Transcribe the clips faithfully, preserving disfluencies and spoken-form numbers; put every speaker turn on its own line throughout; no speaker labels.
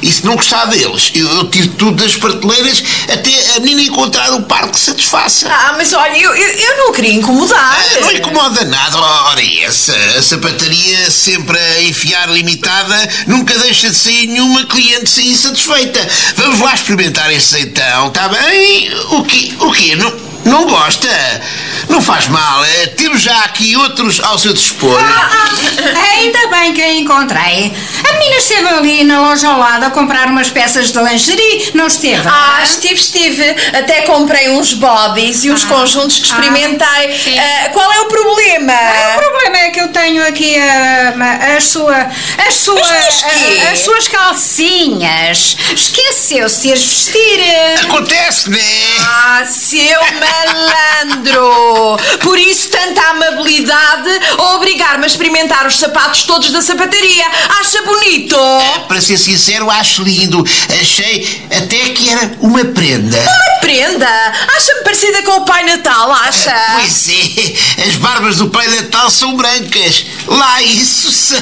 E se não gostar deles, eu, eu tiro tudo das prateleiras até a menina encontrar o par que satisfaça.
Ah, mas olha, eu, eu, eu não queria incomodar.
Ah, não incomoda nada, ora essa. A sapataria sempre a enfiar limitada nunca deixa de sair nenhuma cliente sem insatisfeita. Vamos lá experimentar esse então, está bem? O quê? O quê? Não... Não gosta? Não faz mal. Temos já aqui outros ao seu dispor.
Ah, ah, ainda bem que a encontrei. A menina esteve ali na loja ao lado a comprar umas peças de lingerie, não esteve?
Ah, estive, estive. Até comprei uns bodies e uns ah, conjuntos que experimentei. Ah, uh, qual é o problema?
Ah, o problema é que eu tenho aqui a, a, a sua... As, sua, a, as suas calcinhas. Esqueceu-se de as vestir.
Acontece, né?
Ah, seu malandro! Por isso tanta amabilidade a obrigar-me a experimentar os sapatos todos da sapataria. Acha bonito?
É, para ser sincero, acho lindo. Achei até que era uma prenda.
Uma prenda? Acha-me parecida com o Pai Natal, acha?
Ah, pois é, as barbas do Pai Natal são brancas. Lá isso são.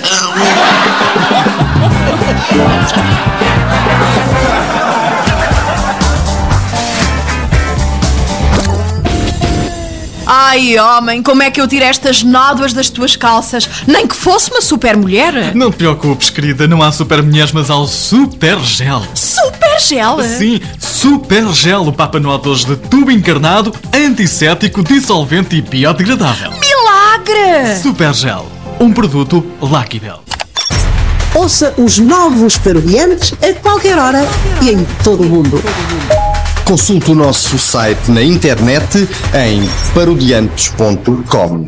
Ai, homem, como é que eu tiro estas nódoas das tuas calças? Nem que fosse uma super mulher.
Não te preocupes, querida, não há super mulheres, mas há o Super Gel.
Super Gel?
Sim, Super Gel, o Papa Noel dois de tubo encarnado, antisséptico, dissolvente e biodegradável.
Milagre!
Super Gel, um produto Lucky Bell.
Ouça os novos Parodiantes a qualquer hora e em todo o mundo.
Consulte o nosso site na internet em parodiantes ponto com.